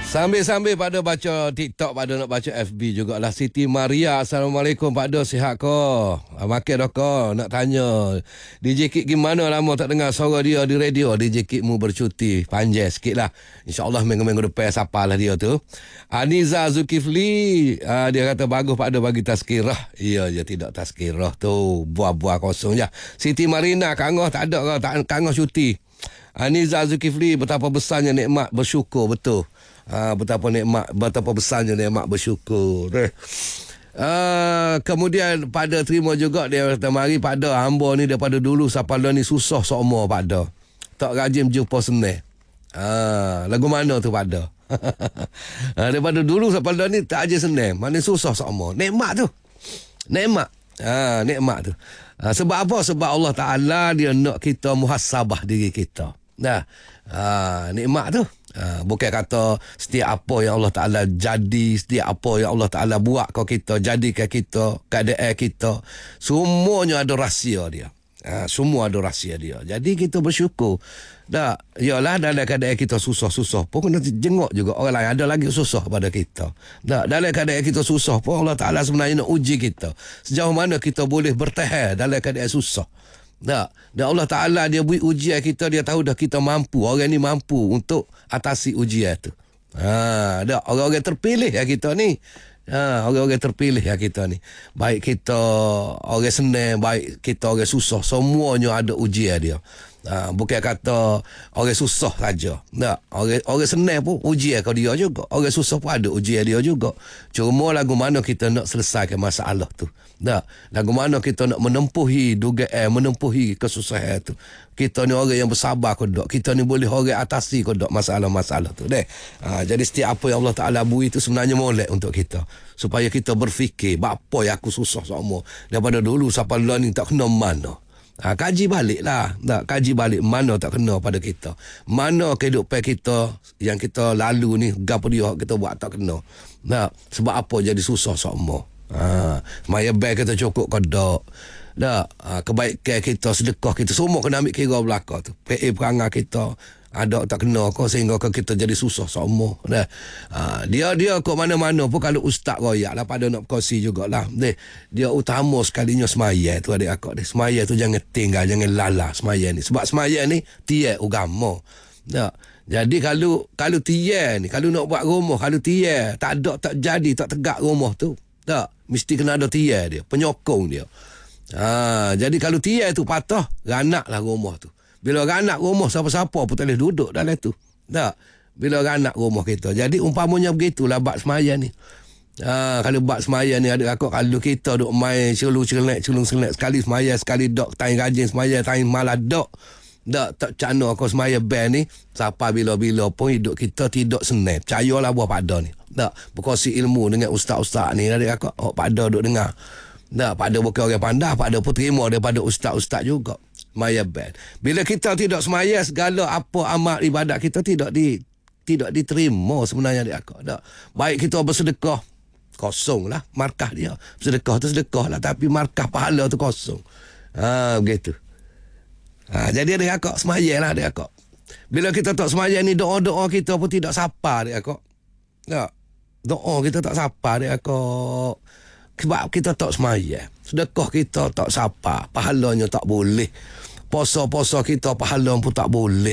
Sambil-sambil pada baca TikTok, pada nak baca FB jugalah. Siti Maria, Assalamualaikum Pak Do, sihat ko? Makin dah ko? Nak tanya DJ Kit gimana, lama tak dengar suara dia di radio. DJ Kit mu bercuti panjang sikit lah. InsyaAllah minggu-minggu depan sapalah dia tu. Aniza Zulkifli, dia kata bagus Pak Do bagi tazkirah. Ya, dia tidak tazkirah tu, buah-buah kosong je. Siti Marina, Kangoh tak ada ke? Kangoh cuti. Aniza Zulkifli, betapa besarnya nikmat bersyukur, betul. Betapa besarnya nikmat bersyukur. Kemudian pada terima juga dia kata, mari pada hamba ni daripada dulu sampai ni susah seumur pada. Tak rajin jumpa senang. Lagu mana tu pada? Daripada dulu sampai ni tak aja senang. Mana susah seumur. Nikmat tu. Nikmat. Nikmat tu. Sebab apa? Sebab Allah Ta'ala dia nak kita muhasabah diri kita. Nikmat tu. Bukan kata setiap apa yang Allah Ta'ala jadi, setiap apa yang Allah Ta'ala buat ke kita, jadikan kita, keadaan kita, semuanya ada rahsia dia. Semua ada rahsia dia. Jadi kita bersyukur. Yalah dalam keadaan kita susah-susah pun kena jenguk juga orang lain ada lagi susah pada kita. Dalam keadaan kita susah pun Allah Ta'ala sebenarnya nak uji kita. Sejauh mana kita boleh bertahan dalam keadaan susah. Dan Allah Ta'ala dia beri ujian kita, dia tahu dah kita mampu, orang ni mampu untuk atasi ujian tu. Orang-orang terpilih ya kita ni. Orang-orang terpilih ya kita ni. Baik kita orang senang, baik kita orang susah, semuanya ada ujian dia. Bukan kata orang susah saja. Orang senang pun ujian kau dia juga. Orang susah pun ada ujian dia juga. Cuma lagu mana kita nak selesaikan masalah tu. Lagu mana kita nak menempuhi dugaan, menempuhi kesusahan tu. Kita ni orang yang bersabar ke tak? Kita ni boleh orang atasi ke tak masalah-masalah tu. Jadi setiap apa yang Allah Ta'ala beri tu sebenarnya molek untuk kita. Supaya kita berfikir, apa yang aku susah semua. Daripada dulu sampai lah ni tak kena mana. Kaji balik lah. Kaji balik mana tak kena pada kita. Mana kehidupan kita yang kita lalu ni, gapo dia kita buat tak kena. Sebab apa jadi susah semua. Semaya bank kita cukup ke tak. Kebaikan kita, sedekah kita, semua kena ambil kira belakang tu. PA perangai kita ada tak kena kau sehingga kita jadi susah semua. Dia kok mana-mana pun kalau ustaz royak lah pada nak berkongsi jugalah. Dia utama sekalinya semaya tu adik akak dia. Semaya tu jangan tinggal, jangan lala semaya ni. Sebab semaya ni tiap agama. Jadi kalau tiap ni, kalau nak buat rumah, kalau tiap tak jadi, tak tegak rumah tu. Mesti kena ada tiap dia, penyokong dia. Jadi kalau tiap tu patah, ranaklah rumah tu. Bila ranak rumah siapa-siapa pun boleh duduk dalam tu. Bila ranak rumah kita. Jadi umpamanya begitulah bab semaya ni. Kalau bab semaya ni ada akak, kalau kita duk main celung-celek sekali semaya, sekali dok tain rajin semaya, tain malah dok. Tak cana kau semaya band ni sampai bila-bila pun hidup kita tidak senang. Percayalah buah pada ni. Berkongsi ilmu dengan ustaz-ustaz ni ada akak. Pada duk dengar. Pada bukan orang pandai, pada pun terima daripada ustaz-ustaz juga. Semaya band. Bila kita tidak semaya, segala apa amal ibadat kita tidak diterima sebenarnya dia akak. Baik kita bersedekah, kosong lah markah dia. Sedekah tu sedekah lah, tapi markah pahala tu kosong. Begitu. Jadi dia akak semaya lah dia akak. Bila kita tak semaya ni, doa-doa kita pun tidak sapa dia akak. Doa kita tak sapa dia akak. Sebab kita tak semaya. Sedekah kita tak sapa, pahalanya tak boleh. Puasa-puasa kita pahala pun tak boleh.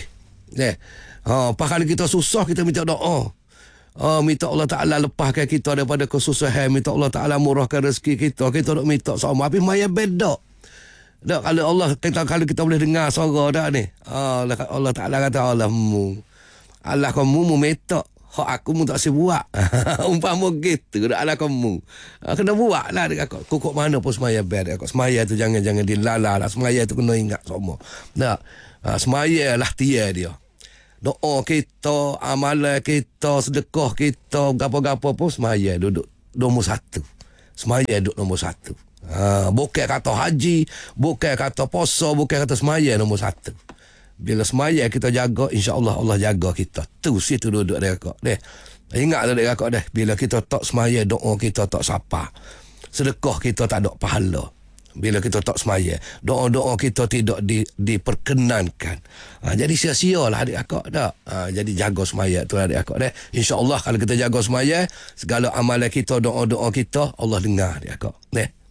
Kalau kita susah, kita minta doa. Minta Allah Ta'ala lepaskan kita daripada kesusahan. Minta Allah Ta'ala murahkan rezeki kita. Kita nak minta sama. Tapi maya beda. Kalau kita boleh dengar suara dah ni. Allah Ta'ala kata Allah kamu minta. Hak aku mu tak saya buat. Umpama gitu dah ala kamu. Kena buat lah dekat kau. Kok mana pun semaya ber. Semaya tu jangan dilala lah. Semaya tu kena ingat semua. Semaya lah dia. Doa kita, amalan kita, sedekah kita, gapo-gapo pun semaya duduk nombor satu. Semaya duduk nombor satu. Bukan kata haji, bukan kata puasa, bukan kata semaya nombor satu. Bila semaya kita jaga, insya-Allah Allah jaga kita. Tu situ duduk dia kak. Ingat dia kak dah. Bila kita tak semaya, doa kita tak sapa. Sedekah kita tak ada pahala. bila kita tak semaya. Doa-doa kita tidak diperkenankan. Jadi sia-sia lah adik akak tak. Jadi jaga semaya tu adik akak dah. InsyaAllah kalau kita jaga semaya, segala amalan kita, doa-doa kita, Allah dengar adik akak.